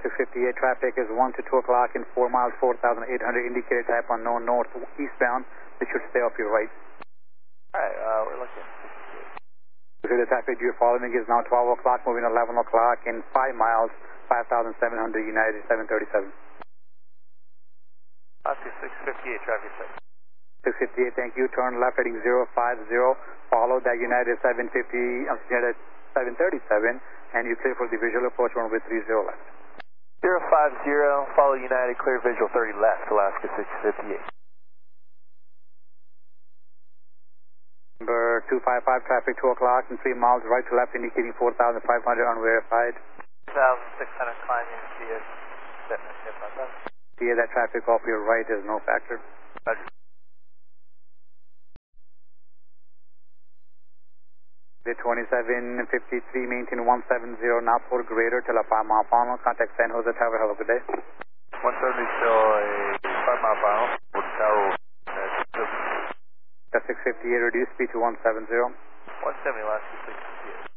658 traffic is 1 to 2 o'clock in 4 miles, 4,800. Indicator type unknown, north eastbound. This should stay off your right. Alright, we're looking. So the traffic you're following is now 12 o'clock, moving 11 o'clock in 5 miles, 5,700, United 737. Oscar 658 traffic check. 658, thank you. Turn left heading 050. Follow that United 737, and you clear for the visual approach runway 30 left. 050, follow United, clear visual 30 left, Alaska 658. Number 255, traffic 2 o'clock in 3 miles, right to left, indicating 4,500 unverified. 2,600 climbing, CS. See that traffic off your right is no factor. Roger. The 2753, maintain 170, not for greater till a 5 mile final. Contact San Jose Tower. Have a good day. 170 still a 5 mile final. With tower. That's 658, reduce speed to 170. 170 last 658.